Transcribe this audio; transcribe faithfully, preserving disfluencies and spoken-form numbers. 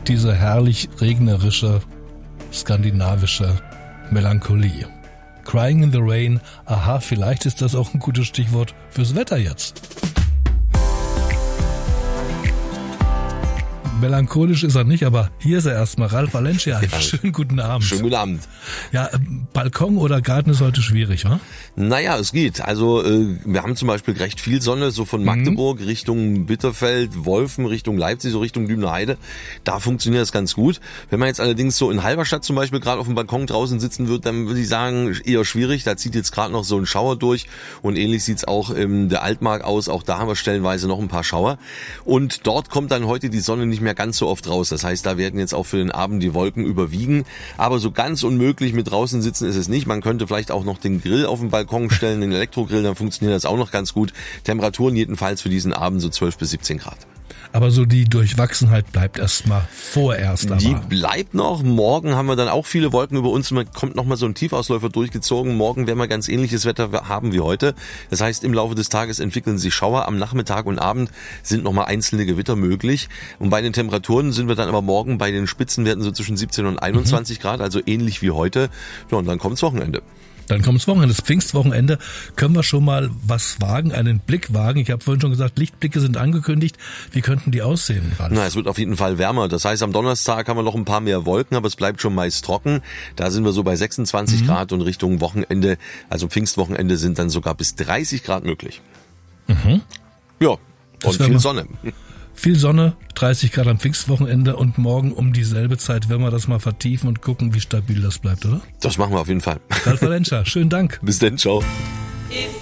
diese herrlich regnerische, skandinavische Melancholie. Crying in the Rain, aha, vielleicht ist das auch ein gutes Stichwort fürs Wetter jetzt. Melancholisch ist er nicht, aber hier ist er erstmal. Ralf Valencia, einen ja. schönen guten Abend. Schönen guten Abend. Ja, Balkon oder Garten ist heute schwierig, wa? Naja, es geht. Also äh, wir haben zum Beispiel recht viel Sonne, so von Magdeburg mhm. Richtung Bitterfeld, Wolfen, Richtung Leipzig, so Richtung Lübner Heide. Da funktioniert das ganz gut. Wenn man jetzt allerdings so in Halberstadt zum Beispiel gerade auf dem Balkon draußen sitzen wird, dann würde ich sagen, eher schwierig. Da zieht jetzt gerade noch so ein Schauer durch und ähnlich sieht's auch in der Altmark aus. Auch da haben wir stellenweise noch ein paar Schauer. Und dort kommt dann heute die Sonne nicht mehr ganz so oft raus. Das heißt, da werden jetzt auch für den Abend die Wolken überwiegen. Aber so ganz unmöglich mit draußen sitzen ist es nicht. Man könnte vielleicht auch noch den Grill auf den Balkon stellen, den Elektrogrill, dann funktioniert das auch noch ganz gut. Temperaturen jedenfalls für diesen Abend so zwölf bis siebzehn Grad. Aber so die Durchwachsenheit bleibt erstmal vorerst. Aber. Die bleibt noch. Morgen haben wir dann auch viele Wolken über uns. Man kommt nochmal so ein Tiefausläufer durchgezogen. Morgen werden wir ganz ähnliches Wetter haben wie heute. Das heißt, im Laufe des Tages entwickeln sich Schauer. Am Nachmittag und Abend sind nochmal einzelne Gewitter möglich. Und bei den Temperaturen sind wir dann aber morgen bei den Spitzenwerten so zwischen siebzehn und einundzwanzig mhm. Grad, also ähnlich wie heute. Ja, und dann kommt's Wochenende. Dann kommt's Wochenende, das Pfingstwochenende. Können wir schon mal was wagen, einen Blick wagen? Ich habe vorhin schon gesagt, Lichtblicke sind angekündigt. Wie könnten die aussehen, Ralf? Na, es wird auf jeden Fall wärmer. Das heißt, am Donnerstag haben wir noch ein paar mehr Wolken, aber es bleibt schon meist trocken. Da sind wir so bei sechsundzwanzig mhm. Grad und Richtung Wochenende, also Pfingstwochenende, sind dann sogar bis dreißig Grad möglich. Mhm. Ja, das und viel Sonne. Viel Sonne, dreißig Grad am Pfingstwochenende und morgen um dieselbe Zeit werden wir das mal vertiefen und gucken, wie stabil das bleibt, oder? Das machen wir auf jeden Fall. Ralf Valencia, schönen Dank. Bis dann, ciao.